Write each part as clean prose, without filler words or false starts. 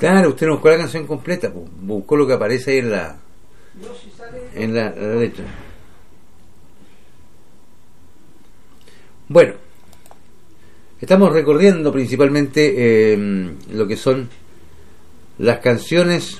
Claro, usted no buscó la canción completa, pues, buscó lo que aparece ahí en la letra. Bueno, estamos recorriendo principalmente lo que son las canciones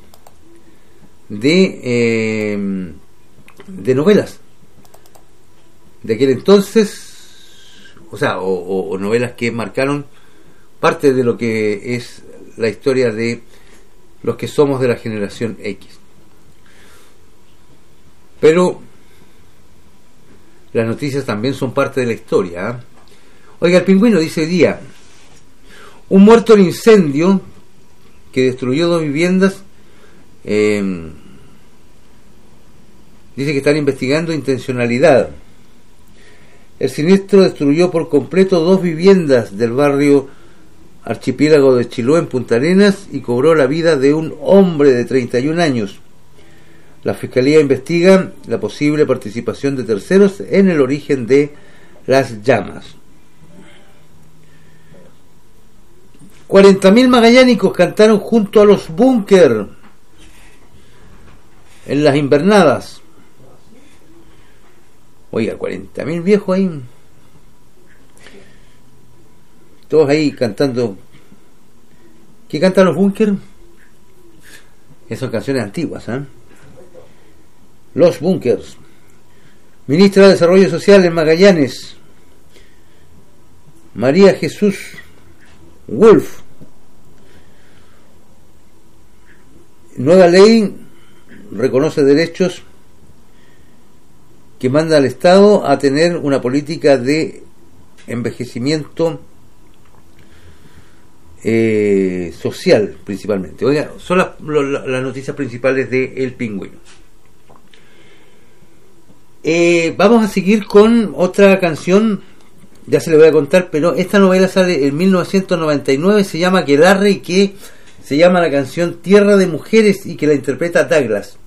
de novelas de aquel entonces, o sea, o novelas que marcaron parte de lo que es la historia de los que somos de la generación X. Pero las noticias también son parte de la historia, ¿eh? Oiga, el Pingüino dice hoy día: un muerto en incendio que destruyó 2 viviendas. Dice que están investigando intencionalidad. El siniestro destruyó por completo 2 viviendas del barrio Archipiélago de Chiloé en Punta Arenas y cobró la vida de un hombre de 31 años. La Fiscalía investiga la posible participación de terceros en el origen de las llamas. 40.000 magallánicos cantaron junto a los Búnker en las invernadas. Oiga, 40.000 viejos ahí, todos ahí cantando. ¿Qué cantan los Búnker? Esas son canciones antiguas, ¿eh? Los Bunkers. Ministra de Desarrollo Social en Magallanes, María Jesús Wolf. Nueva ley reconoce derechos que manda al Estado a tener una política de envejecimiento social, principalmente. Oiga, son las noticias principales de El Pingüino. Vamos a seguir con otra canción, ya se le voy a contar, pero esta novela sale en 1999, se llama Aquelarre, y que se llama la canción Tierra de Mujeres, y que la interpreta Douglas.